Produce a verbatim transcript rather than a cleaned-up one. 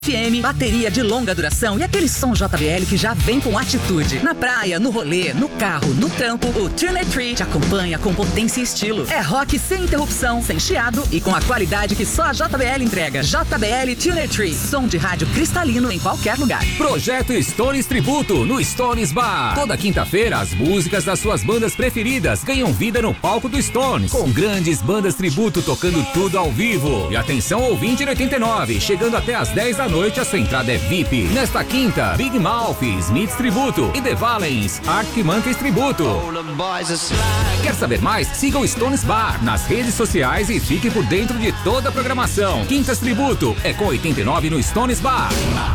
F M, bateria de longa duração e aquele som J B L que já vem com atitude. Na praia, no rolê, no carro, no trampo, o Tuner Tree te acompanha com potência e estilo. É rock sem interrupção, sem chiado e com a qualidade que só a J B L entrega. J B L Tuner Tree, som de rádio cristalino em qualquer lugar. Projeto Stones Tributo no Stones Bar. Toda quinta-feira, as músicas das suas bandas preferidas ganham vida no palco do Stones, com grandes bandas tributo tocando tudo ao vivo. E atenção ouvinte oitenta e nove, chegando até às dez da noite, a sua entrada é V I P. Nesta quinta, Big Mouth, Smiths Tributo e The Valens, Arctic Monkeys Tributo. Quer saber mais? Siga o Stones Bar nas redes sociais e fique por dentro de toda a programação. Quintas Tributo é com oitenta e nove no Stones Bar.